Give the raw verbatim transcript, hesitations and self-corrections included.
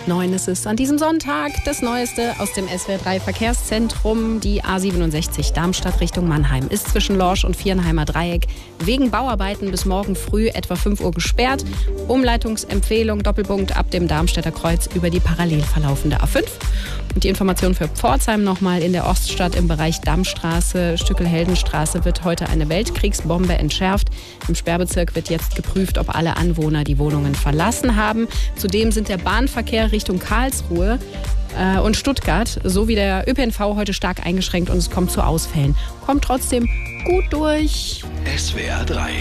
neun ist es an diesem Sonntag. Das Neueste aus dem S W R drei Verkehrszentrum. Die A siebenundsechzig Darmstadt Richtung Mannheim ist zwischen Lorsch und Viernheimer Dreieck wegen Bauarbeiten bis morgen früh etwa fünf Uhr gesperrt. Umleitungsempfehlung Doppelpunkt ab dem Darmstädter Kreuz über die parallel verlaufende A fünf. Und die Information für Pforzheim nochmal: in der Oststadt im Bereich Dammstraße, Stückel-Heldenstraße wird heute eine Weltkriegsbombe entschärft. Im Sperrbezirk wird jetzt geprüft, ob alle Anwohner die Wohnungen verlassen haben. Zudem sind der Bahnverkehr Richtung Karlsruhe äh, und Stuttgart sowie der Ö P N V heute stark eingeschränkt und es kommt zu Ausfällen. Kommt trotzdem gut durch. S W R drei